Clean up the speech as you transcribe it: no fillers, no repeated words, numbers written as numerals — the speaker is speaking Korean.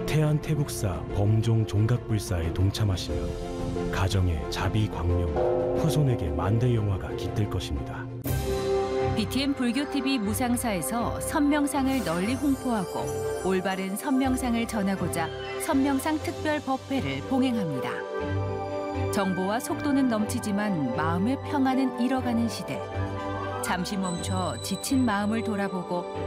태안태국사 범종 종각불사에 동참하시면 가정의 자비 광명, 후손에게 만대 영화가 깃들 것입니다. BTN 불교TV 무상사에서 선명상을 널리 홍보하고 올바른 선명상을 전하고자 선명상 특별 법회를 봉행합니다. 정보와 속도는 넘치지만 마음의 평안은 잃어가는 시대. 잠시 멈춰 지친 마음을 돌아보고